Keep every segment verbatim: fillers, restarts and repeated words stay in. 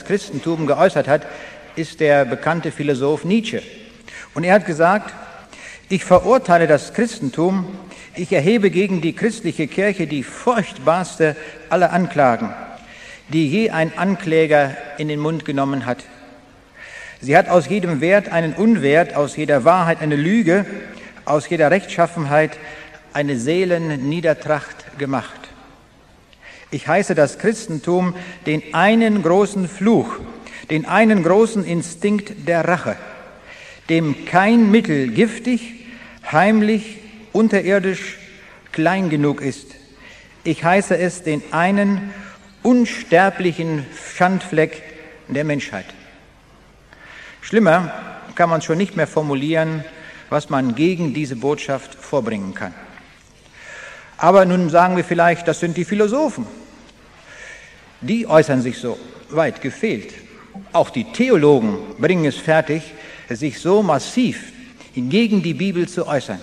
das Christentum geäußert hat, ist der bekannte Philosoph Nietzsche. Und er hat gesagt: Ich verurteile das Christentum, ich erhebe gegen die christliche Kirche die furchtbarste aller Anklagen, die je ein Ankläger in den Mund genommen hat. Sie hat aus jedem Wert einen Unwert, aus jeder Wahrheit eine Lüge, aus jeder Rechtschaffenheit eine Seelenniedertracht gemacht. Ich heiße das Christentum den einen großen Fluch, den einen großen Instinkt der Rache, dem kein Mittel giftig, heimlich, unterirdisch, klein genug ist. Ich heiße es den einen unsterblichen Schandfleck der Menschheit. Schlimmer kann man schon nicht mehr formulieren, was man gegen diese Botschaft vorbringen kann. Aber nun sagen wir vielleicht, das sind die Philosophen. Die äußern sich so. Weit gefehlt. Auch die Theologen bringen es fertig, sich so massiv gegen die Bibel zu äußern.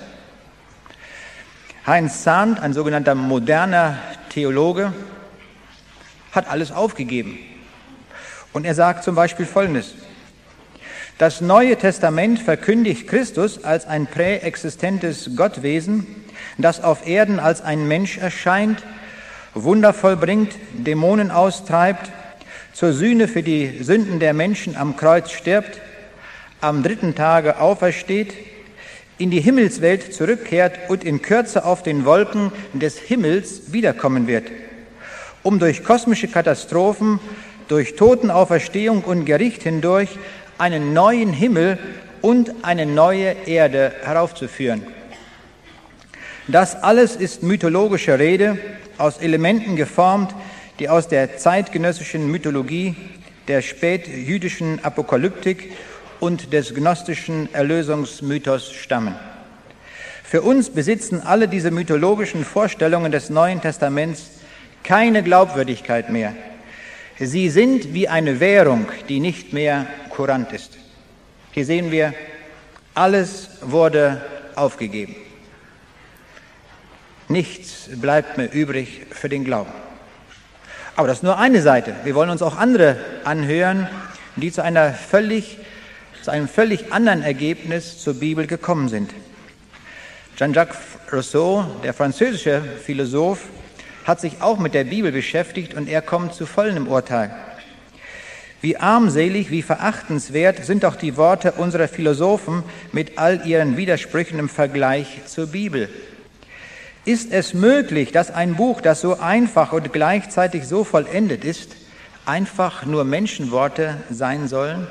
Heinz Zahnt, ein sogenannter moderner Theologe, hat alles aufgegeben. Und er sagt zum Beispiel Folgendes: Das Neue Testament verkündigt Christus als ein präexistentes Gottwesen, das auf Erden als ein Mensch erscheint, Wunder vollbringt, Dämonen austreibt, zur Sühne für die Sünden der Menschen am Kreuz stirbt, am dritten Tage aufersteht, in die Himmelswelt zurückkehrt und in Kürze auf den Wolken des Himmels wiederkommen wird, um durch kosmische Katastrophen, durch Totenauferstehung und Gericht hindurch einen neuen Himmel und eine neue Erde heraufzuführen. Das alles ist mythologische Rede, aus Elementen geformt, die aus der zeitgenössischen Mythologie, der spätjüdischen Apokalyptik und des gnostischen Erlösungsmythos stammen. Für uns besitzen alle diese mythologischen Vorstellungen des Neuen Testaments keine Glaubwürdigkeit mehr. Sie sind wie eine Währung, die nicht mehr kurant ist. Hier sehen wir, alles wurde aufgegeben. Nichts bleibt mehr übrig für den Glauben. Aber das ist nur eine Seite. Wir wollen uns auch andere anhören, die zu einer völlig, zu einem völlig anderen Ergebnis zur Bibel gekommen sind. Jean-Jacques Rousseau, der französische Philosoph, hat sich auch mit der Bibel beschäftigt und er kommt zu folgendem Urteil: Wie armselig, wie verachtenswert sind doch die Worte unserer Philosophen mit all ihren Widersprüchen im Vergleich zur Bibel. Ist es möglich, dass ein Buch, das so einfach und gleichzeitig so vollendet ist, einfach nur Menschenworte sein sollen?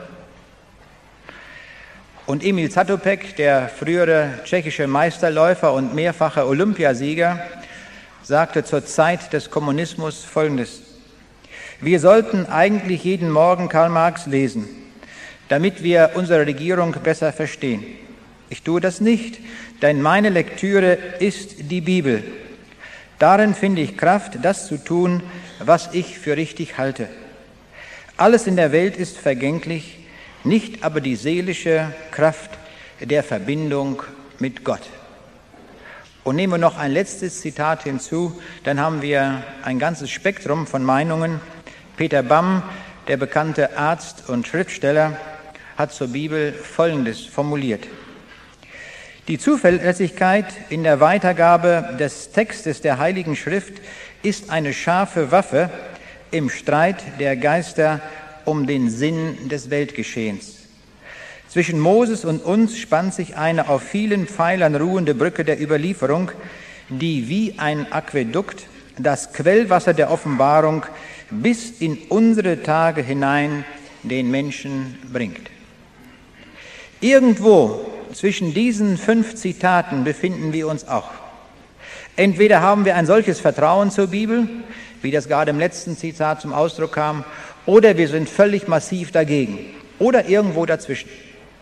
Und Emil Zatopek, der frühere tschechische Meisterläufer und mehrfache Olympiasieger, sagte zur Zeit des Kommunismus Folgendes: Wir sollten eigentlich jeden Morgen Karl Marx lesen, damit wir unsere Regierung besser verstehen. Ich tue das nicht, denn meine Lektüre ist die Bibel. Darin finde ich Kraft, das zu tun, was ich für richtig halte. Alles in der Welt ist vergänglich, nicht aber die seelische Kraft der Verbindung mit Gott. Und nehmen wir noch ein letztes Zitat hinzu, dann haben wir ein ganzes Spektrum von Meinungen. Peter Bamm, der bekannte Arzt und Schriftsteller, hat zur Bibel Folgendes formuliert: Die Zuverlässigkeit in der Weitergabe des Textes der Heiligen Schrift ist eine scharfe Waffe im Streit der Geister um den Sinn des Weltgeschehens. Zwischen Moses und uns spannt sich eine auf vielen Pfeilern ruhende Brücke der Überlieferung, die wie ein Aquädukt das Quellwasser der Offenbarung bis in unsere Tage hinein den Menschen bringt. Irgendwo zwischen diesen fünf Zitaten befinden wir uns auch. Entweder haben wir ein solches Vertrauen zur Bibel, wie das gerade im letzten Zitat zum Ausdruck kam, oder wir sind völlig massiv dagegen, oder irgendwo dazwischen.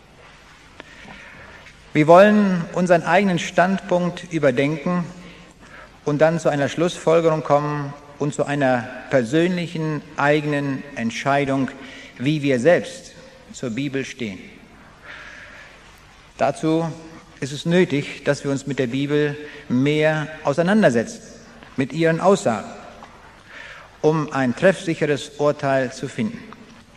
Wir wollen unseren eigenen Standpunkt überdenken und dann zu einer Schlussfolgerung kommen und zu einer persönlichen eigenen Entscheidung, wie wir selbst zur Bibel stehen. Dazu ist es nötig, dass wir uns mit der Bibel mehr auseinandersetzen, mit ihren Aussagen, um ein treffsicheres Urteil zu finden.